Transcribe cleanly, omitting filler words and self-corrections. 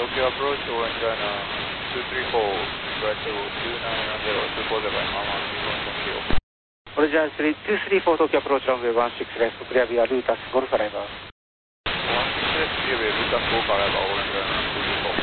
Tokyo approach, Orange Ghana 234, right to 2990, 240 by Mama, 240. オリジナル234東京アプローチランウェイ16レフトクリアビアルータスゴルフアライバー。 16レフトクリアビアルータスゴルフアライバー、オレンジ